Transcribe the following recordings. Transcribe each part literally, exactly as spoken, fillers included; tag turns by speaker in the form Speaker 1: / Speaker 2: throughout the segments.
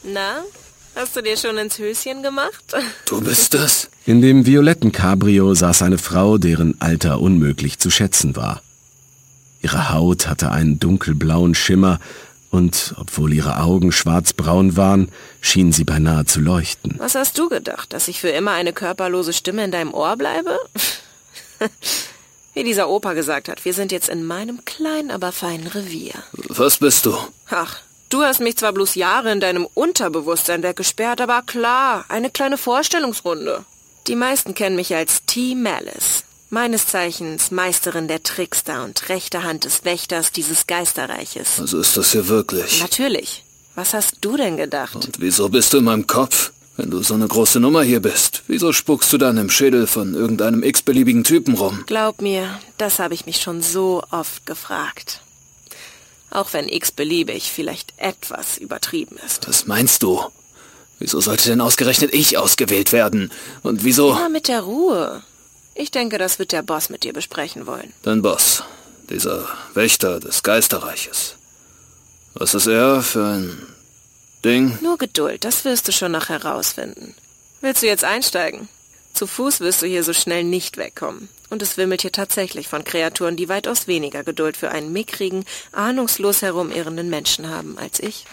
Speaker 1: Na, hast du dir schon ins Höschen gemacht?
Speaker 2: Du bist das?
Speaker 3: In dem violetten Cabrio saß eine Frau, deren Alter unmöglich zu schätzen war. Ihre Haut hatte einen dunkelblauen Schimmer und, obwohl ihre Augen schwarzbraun waren, schien sie beinahe zu leuchten.
Speaker 1: Was hast du gedacht, dass ich für immer eine körperlose Stimme in deinem Ohr bleibe? Wie dieser Opa gesagt hat, wir sind jetzt in meinem kleinen, aber feinen Revier.
Speaker 2: Was bist du?
Speaker 1: Ach, du hast mich zwar bloß Jahre in deinem Unterbewusstsein weggesperrt, aber klar, eine kleine Vorstellungsrunde. Die meisten kennen mich als T. Malice. Meines Zeichens Meisterin der Trickster und rechte Hand des Wächters dieses Geisterreiches.
Speaker 2: Also ist das hier wirklich?
Speaker 1: Natürlich. Was hast du denn gedacht?
Speaker 2: Und wieso bist du in meinem Kopf? Wenn du so eine große Nummer hier bist, wieso spuckst du dann im Schädel von irgendeinem x-beliebigen Typen rum?
Speaker 1: Glaub mir, das habe ich mich schon so oft gefragt. Auch wenn x-beliebig vielleicht etwas übertrieben ist.
Speaker 2: Was meinst du? Wieso sollte denn ausgerechnet ich ausgewählt werden? Und wieso...
Speaker 1: Immer mit der Ruhe. Ich denke, das wird der Boss mit dir besprechen wollen.
Speaker 2: Dein Boss, dieser Wächter des Geisterreiches. Was ist er für ein Ding?
Speaker 1: Nur Geduld, das wirst du schon noch herausfinden. Willst du jetzt einsteigen? Zu Fuß wirst du hier so schnell nicht wegkommen. Und es wimmelt hier tatsächlich von Kreaturen, die weitaus weniger Geduld für einen mickrigen, ahnungslos herumirrenden Menschen haben als ich.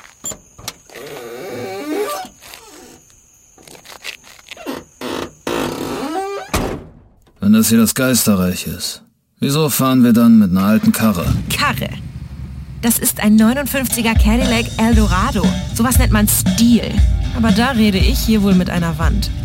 Speaker 2: Wenn das hier das Geisterreich ist, wieso fahren wir dann mit einer alten Karre?
Speaker 1: Karre? Das ist ein neunundfünfziger Cadillac Eldorado. Sowas nennt man Stil. Aber da rede ich hier wohl mit einer Wand.